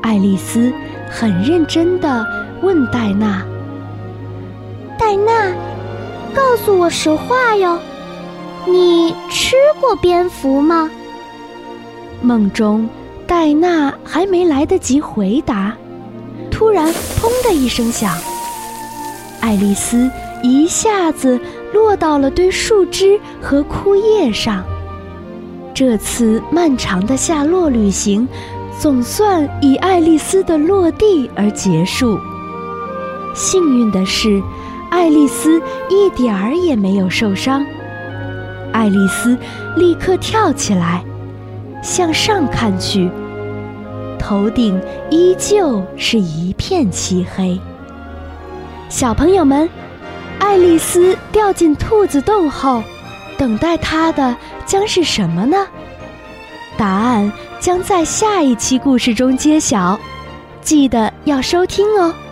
爱丽丝很认真地问戴娜： 戴娜，告诉我实话哟，你吃过蝙蝠吗？ 梦中，戴娜还没来得及回答，突然砰的一声响，爱丽丝一下子落到了堆树枝和枯叶上。这次漫长的夏洛旅行总算以爱丽丝的落地而结束。幸运的是，爱丽丝一点儿也没有受伤。爱丽丝立刻跳起来，向上看去，头顶依旧是一片漆黑。小朋友们，爱丽丝掉进兔子洞后，等待她的将是什么呢？答案将在下一期故事中揭晓，记得要收听哦。